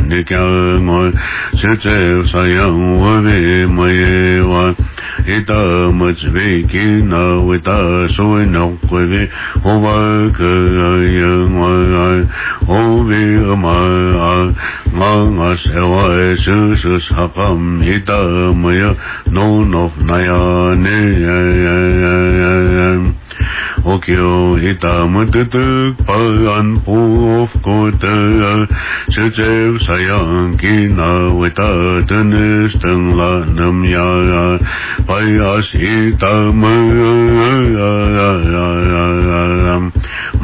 ni kya ngoi se che sayang wa ve mai wa ita machve ki na wita so no kwe ve ho wa ke yang wa ho ve ma nga se wa su sa kam ita maya no na ya ne okyo hita matutuk paan poof kota sechev sayang kina wita tenis teng la nam ya payas hita